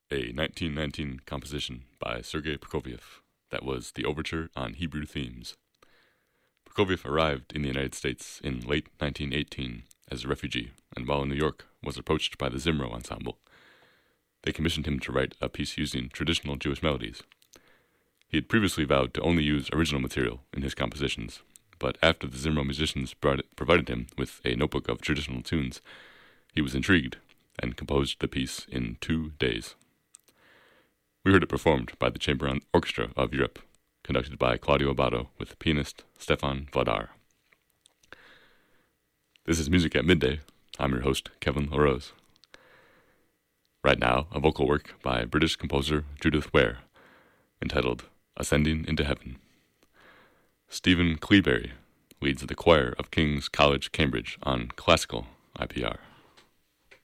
a 1919 composition by Sergei Prokofiev that was the overture on Hebrew themes. Prokofiev arrived in the United States in late 1918 as a refugee, and while in New York was approached by the Zimro Ensemble. They commissioned him to write a piece using traditional Jewish melodies. He had previously vowed to only use original material in his compositions, but after the Zimro musicians provided him with a notebook of traditional tunes, he was intrigued and composed the piece in 2 days. We heard it performed by the Chamber Orchestra of Europe, conducted by Claudio Abbado with pianist Stefan Vladar. This is Music at Midday. I'm your host, Kevin LaRose. Right now, a vocal work by British composer Judith Ware, entitled Ascending into Heaven. Stephen Cleaberry leads the choir of King's College, Cambridge on classical IPR.